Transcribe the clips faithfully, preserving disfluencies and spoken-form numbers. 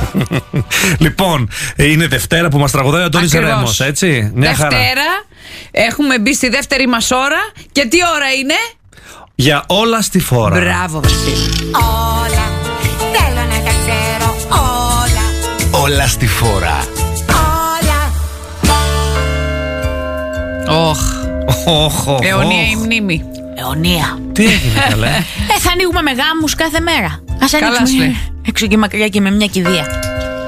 Λοιπόν, είναι Δευτέρα που μας τραγουδάει ο Αντώνης Ρέμος, έτσι. Μια Δευτέρα, χαρά. Έχουμε μπει στη δεύτερη μας ώρα. Και τι ώρα είναι? Για όλα στη φόρα. Μπράβο, Βασίλη. Όλα, θέλω να τα ξέρω όλα. Όλα στη φόρα. Όλα. Όχ. Όχ, όχ, Αιωνία όχ. η μνήμη. Αιωνία. Τι έγινε καλέ? Ε, θα ανοίγουμε με γάμους κάθε μέρα. Ας Καλά ανοίξουμε σου. έξω και μακριά και με μια κηδεία.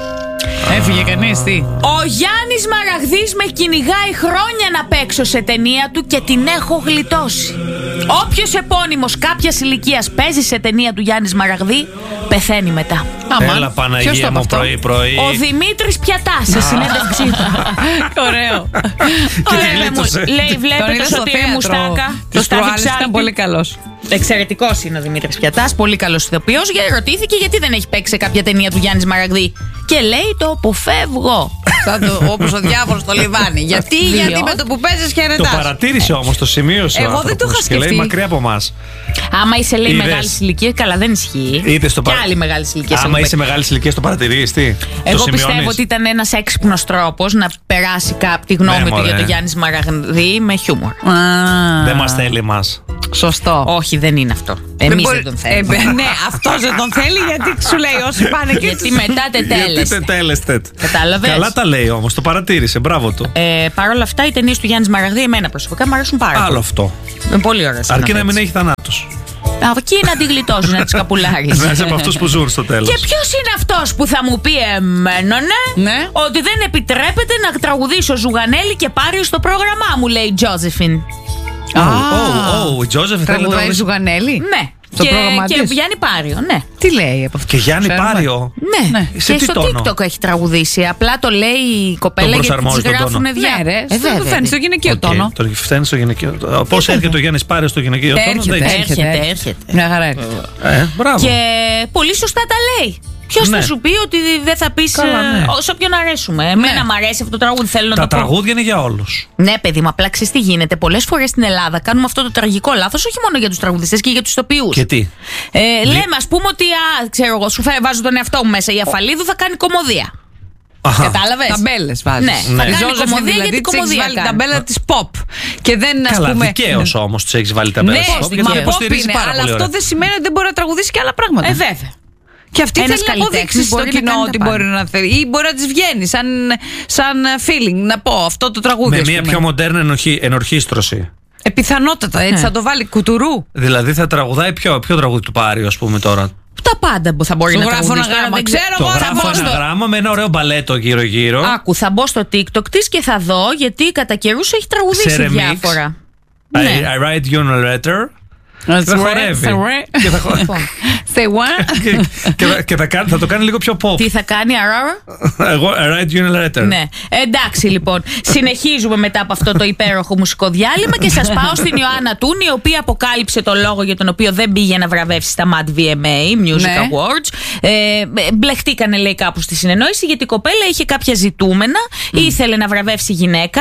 Έφυγε κανείς, τι? Ο Γιάννης Μαραγδής με κυνηγάει χρόνια να παίξω σε ταινία του και την έχω γλιτώσει. Όποιος επώνυμος κάποιας ηλικίας παίζει σε ταινία του Γιάννης Μαραγδή, πεθαίνει μετά. Έλα Παναγία μου πρωί πρωί. Ο Δημήτρης Πιατάς σε συνέντευξή του. Ωραίο. Ωραία, μου λέει, βλέπετε στο Σωτήρη Μουστάκα. Το Στροάλης ήταν πολύ καλός. Εξαιρετικός είναι ο Δημήτρης Πιατάς, πολύ καλός ηθοποιός. Ρωτήθηκε γιατί δεν έχει παίξει σε κάποια ταινία του Γιάννης Μαραγδή. Και λέει το αποφεύγω. Όπως ο διάβολος στο λιβάνι. Γιατί, γιατί με το που παίζεις χαιρετάς. Το παρατήρησε όμως, το σημείωσε. Εγώ ο δεν το είχα άνθρωπος και λέει σκεφτεί. μακριά από εμάς. Άμα είσαι, λέει, Είδες. μεγάλη ηλικία, καλά, δεν ισχύει. Είδες το Και παρα- άλλη μεγάλη ηλικία. Άμα είσαι μεγάλη ηλικία, το παρατηρείς, τι. Εγώ το πιστεύω σημειώνεις? ότι ήταν ένας έξυπνος τρόπος να περάσει τη γνώμη Ναι, του μωρέ. για τον Γιάννη Μαραγδή με χιούμορ. Δεν μας θέλει μας. Σωστό. Όχι, δεν είναι αυτό. Εμείς μπορεί- δεν τον θέλουμε. Ε, ναι, αυτός δεν τον θέλει γιατί σου λέει όσοι πάνε και Γιατί μετά Γιατί τετέλεστε. τετέλεστε. Κατάλαβες. Καλά τα λέει όμως, το παρατήρησε, μπράβο του. Ε, Παρ' όλα αυτά, οι ταινίες του Γιάννη Μαραγδή, εμένα προσωπικά μου αρέσουν πάρα Άλλο πολύ. αυτό. Είναι πολύ ωραία. Αρκεί να μην έχει θανάτους. Εκεί να τη γλιτώσει, να τη καπουλάρει. Να είσαι από αυτούς που ζουν στο τέλος. Και ποιος είναι αυτός που θα μου πει εμένα, ναι, Ναι. ότι δεν επιτρέπεται να τραγουδήσω Ζουγανέλη και Πάριο στο πρόγραμμά μου, λέει η Τζόζεφιν. Ω, ω, ω, η Τζόζεφ θέλει να Τραγουδάει τραγουδήσει. Ζουγανέλη. Ναι. Στο και, πρόγραμμα και της. Γιάννη Πάριο, ναι. Τι λέει από αυτό? Και Γιάννη Ξέρουμε. Πάριο. Ναι, Ναι. Σε και τι στο τόνο? TikTok έχει τραγουδήσει. Απλά το λέει η κοπέλα γιατί προσαρμόζει της τον γράφουν τόνο. διά. Ναι, ρε. Ε, Στο βέβαια. φαίνεται στο γυναικείο Οκ, τόνο. το φτάνει στο γυναικείο. Πώς έρχεται ο Γιάννης Πάριο στο γυναικείο τόνο? Έρχεται, δεν έρχεται, Έρχεται, έρχεται. έρχεται. Μια χαρά έρχεται. Ε, μπράβο. Και πολύ σωστά τα λέει. Ποιος Ναι. θα σου πει ότι δεν θα πεις Καλά, ε, ναι. όσο ποιον αρέσουμε. Εμένα μου αρέσει αυτό το τραγούδι, θέλω να Τα το πω. τραγούδια είναι για όλους. Ναι, παιδί μου, απλά ξέρεις τι γίνεται. Πολλές φορές στην Ελλάδα κάνουμε αυτό το τραγικό λάθος, όχι μόνο για τους τραγουδιστές και για τους ηθοποιούς. Και τι? Ε, λέμε, ας πούμε ότι, α, ξέρω εγώ, σου φε- βάζω τον εαυτό μου μέσα. Η Αφαλίδου θα κάνει κομμωδία. Αχα. Κατάλαβες. Ταμπέλες βάζεις. Ναι, θα Ναι. κάνει Ζώζεφιν, κομμωδία δηλαδή, γιατί της έχεις κομμωδία βάλει κάνει. ταμπέλα της pop. Και δεν, ας Καλά, πούμε. δικαίως όμως τους έχεις βάλει τα Ναι, μπέλα στο μα pop, γιατί pop υποστηρίζει είναι, πάρα αλλά πολύ αυτό ωραία. δεν σημαίνει ότι δεν μπορεί να τραγουδήσει και άλλα πράγματα. Ε, βέβαια. Και αυτή Ένας θέλει να αποδείξει καλλιτέχνης στο μπορεί να κοινό κάνει τα ότι πάντα. μπορεί να θέλει. Ή μπορεί να τη βγαίνει σαν, σαν feeling. Να πω αυτό το τραγούδι. Με ας μια πούμε. πιο μοντέρνα ενορχή- ενορχήστρωση. Ε, πιθανότατα έτσι Ναι. θα το βάλει κουτουρού. Δηλαδή θα τραγουδάει ποιο, ποιο τραγούδι του Πάριου, ας πούμε τώρα. Τα πάντα που θα μπορεί Του να γράφω τραγουδήσει. ένα Τώρα γράμμα. δεν Ξέρω Το εγώ, θα γράφω μπω ένα στο- γράμμα με ένα ωραίο μπαλέτο γύρω-γύρω. Άκου, θα μπω στο TikTok της και θα δω γιατί κατά καιρούς έχει τραγουδήσει Σε remix. διάφορα. I, Ναι. I write you a letter. That's θα right, χορεύει. that's right. Και θα, χο- Say what? και, και θα, και θα, κάνει, θα το κάνει λίγο πιο pop. Τι θα κάνει, αράρα. Εγώ, I write you a letter. Ναι. Εντάξει λοιπόν. Συνεχίζουμε μετά από αυτό το υπέροχο μουσικό διάλειμμα και σας πάω στην Ιωάννα Τούνη, η οποία αποκάλυψε το λόγο για τον οποίο δεν πήγε να βραβεύσει στα Mad βι εμ έι Music Ναι. Awards. Ε, μπλεχτήκανε, λέει, κάπου στη συνεννόηση γιατί η κοπέλα είχε κάποια ζητούμενα. Ήθελε να βραβεύσει γυναίκα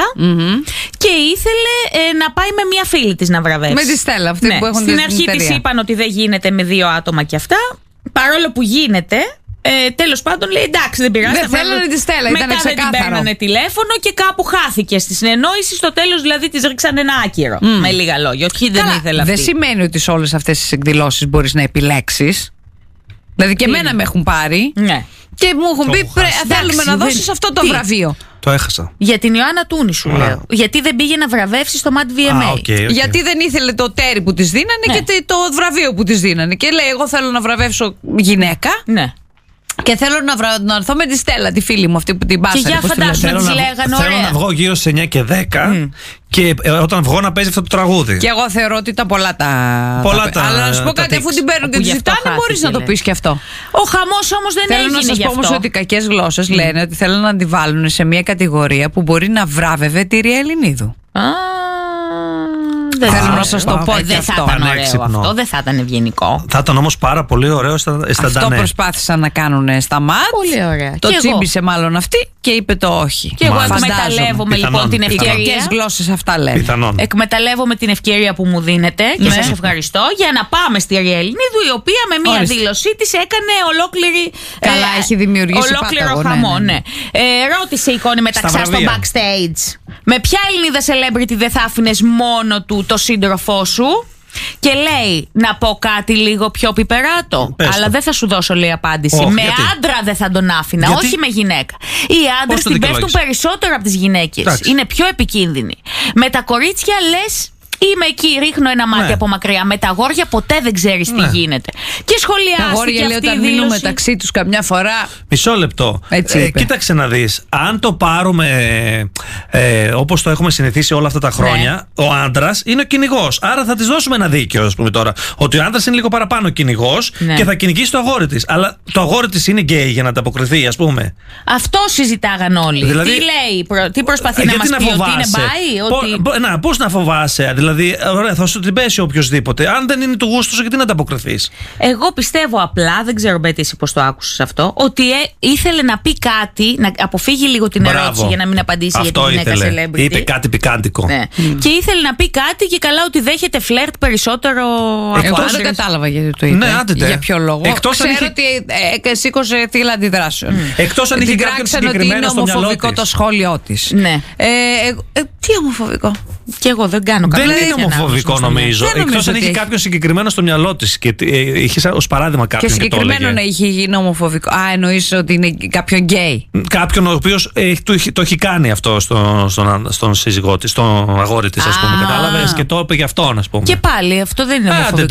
και ήθελε ε, να πάει με μια φίλη της να βραβεύσει. Με τη Στέλλα, αυτή Ναι. που έχουν Στην την αρχή εταιρεία. της είπαν ότι δεν γίνεται με δύο άτομα και αυτά. Παρόλο που γίνεται, ε, τέλος πάντων λέει εντάξει, δεν πειράζει. Δεν θα βραβεύω. θέλανε τη Στέλλα, ήταν Μετά δεν την ξεκάθαρο. παίρνανε τηλέφωνο και κάπου χάθηκε στη συνεννόηση. Στο τέλος δηλαδή της ρίξαν ένα άκυρο. Με λίγα λόγια. Όχι, δεν Καλά, ήθελα αυτή. δεν σημαίνει ότι σε όλες αυτές τις εκδηλώσεις μπορείς να επιλέξεις. Δηλαδή και εμένα με έχουν πάρει Ναι. και μου έχουν Το πει έχω «Πρέ- χάσει. θέλουμε Εντάξει, να δεν- δώσεις αυτό το Τι? βραβείο». Το έχασα. Για την Ιωάννα Τούνη σου Α. λέω. Γιατί δεν πήγε να βραβεύσει στο Mad βι εμ έι. Α, οκ, οκ. Γιατί δεν ήθελε το τέρι που της δίνανε Ναι. και τε- το βραβείο που της δίνανε. Και λέει εγώ θέλω να βραβεύσω γυναίκα Ναι. και θέλω να, βρα... να έρθω με τη Στέλλα, τη φίλη μου αυτή που την Και πάσαρε. για πώς τη φαντάσου λένε. να Θέλω της να, λέγανε θέλω ωραία. να βγω γύρω σε εννιά και δέκα και ε, όταν βγω να παίζει αυτό το τραγούδι. Και εγώ θεωρώ ότι ήταν πολλά τα. Πολλά τα- Αλλά να σου πω τα κάτι, tics. αφού την παίρνουν και Όπου τη γι' αυτό ζητάνε, μπορεί χάθηκε, να το λέει. πει και αυτό. Ο χαμός όμως δεν Θέλω να έγινε σας γι' πω όμως αυτό. ότι οι κακές γλώσσες λένε ότι θέλουν να τη βάλουν σε μια κατηγορία που μπορεί να βράβευε τη Ρία Ελληνίδου. Α, Δεν Θέλω θα- να σας το πω και Δεν θα αυτό. ήταν ωραίο Πανέξυπνο. αυτό, δεν θα ήταν ευγενικό. Θα ήταν όμως πάρα πολύ ωραίο στα, στα Αυτό ντανέ. προσπάθησαν να κάνουν στα ΜΑΤ. Πολύ ωραία. Το Και εγώ. τσίμπησε μάλλον αυτή και είπε το όχι. Και εγώ Μάλιστα. εκμεταλλεύομαι λοιπόν Πιθανόν, την πιθανόν. ευκαιρία. Ποιες γλώσσες αυτά λένε. Πιθανόν. Εκμεταλλεύομαι την ευκαιρία που μου δίνετε και Ναι. σας ευχαριστώ για να πάμε στη Αριέλ Ελληνίδου, η οποία με μία Ορίστε. δήλωσή της έκανε ολόκληρη. Καλά, έχει δημιουργήσει ολόκληρο πάταγο, ναι, χαμό, ναι, ναι. ναι. Ε, ρώτησε η εικόνη μεταξά στο βραβεία. backstage. Με ποια Ελληνίδα celebrity δεν θα άφηνες μόνο του το σύντροφό σου? Και λέει, να πω κάτι λίγο πιο πιπεράτο. Πες το. Αλλά δεν θα σου δώσω, λέει, απάντηση. Όχι, με γιατί? άντρα δεν θα τον άφηνα, Γιατί? όχι με γυναίκα. Οι άντρε Πώς το την πέφτουν δικαιολόγησες? περισσότερο από τις γυναίκες. Εντάξει. Είναι πιο επικίνδυνοι. Με τα κορίτσια λες. Είμαι εκεί, ρίχνω ένα μάτι Ναι. από μακριά. Με τα αγόρια ποτέ δεν ξέρεις Ναι. τι γίνεται. Και Τα σχολιάστηκε αγόρια λέει αυτή η όταν μιλούν δήλωση. μεταξύ τους καμιά φορά. Μισό λεπτό. Έτσι είπε. Κοίταξε να δεις. Αν το πάρουμε ε, όπως το έχουμε συνηθίσει όλα αυτά τα χρόνια, ο άντρας είναι ο κυνηγός. Άρα θα της δώσουμε ένα δίκαιο, ας πούμε τώρα. Ότι ο άντρας είναι λίγο παραπάνω κυνηγός Ναι. και θα κυνηγήσει το αγόρι της. Αλλά το αγόρι της είναι γκέι για να ανταποκριθεί, ας πούμε. Αυτό συζητάγαν όλοι. Δηλαδή- τι λέει, προ- τι προσπαθεί Ε, να γιατί μας πει, ότι είναι φοβάσαι? μπάι, Πο- ότι... πο- να, πώς να φοβάσαι, δηλαδή, ωραία, θα σου την πέσει οποιοδήποτε. Αν δεν είναι του γούστου σου, γιατί να ανταποκριθείς. Εγώ πιστεύω απλά, δεν ξέρω Μπέτη εσύ πώς το άκουσες αυτό, ότι ε, ήθελε να πει κάτι, να αποφύγει λίγο την Μπράβο. ερώτηση για να μην απαντήσει Αυτό για τη γυναίκα ήθελε. celebrity. Είπε κάτι πικάντικο. Ναι. Και ήθελε να πει κάτι και καλά ότι δέχεται φλερτ περισσότερο από Εγώ άντρες. δεν κατάλαβα γιατί το είπε. Ναι, άντε τε. Για ποιο λόγο. Εκτός αν Ξέρω είχε- ότι ε, ε, σήκωσε θύλα αντιδράσεων. Εκτός αν είχε Την κάποιον κράξαν ότι συγκεκριμένο είναι στο μυαλό ομοφοβικό της. το σχόλιο της. Ναι. Ε, εγώ- ε, τι ομοφοβικό. Και εγώ δεν κάνω Δεν καμία είναι τέτοια ομοφοβικό ανάγνωση, νομίζω. Δεν νομίζω Εκτός αν ότι είχε έχει. κάποιον συγκεκριμένο στο μυαλό της και ε, είχε σαν- ως παράδειγμα Και κάποιον και, το συγκεκριμένο έλεγε. να είχε γίνει ομοφοβικό. Α, εννοείς ότι είναι κάποιον γκέι. Κάποιον ο οποίος ε, το, έχει- το έχει κάνει αυτό στο, στον, στον σύζυγό της, στον αγόρι της, ας πούμε. Α. Κατάλαβες και το είπε για αυτόν, ας πούμε. Και πάλι αυτό δεν είναι Άντε, ομοφοβικό.